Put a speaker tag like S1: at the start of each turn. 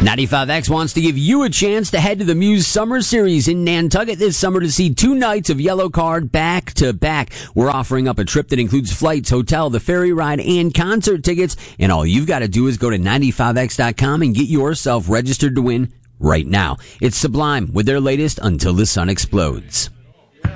S1: 95X wants to give you a chance to head to the Muse Summer Series in Nantucket this summer to see 2 nights of Yellow Card back to back. We're offering up a trip that includes flights, hotel, the ferry ride, and concert tickets. And all you've got to do is go to 95X.com and get yourself registered to win right now. It's Sublime with their latest Until the Sun Explodes.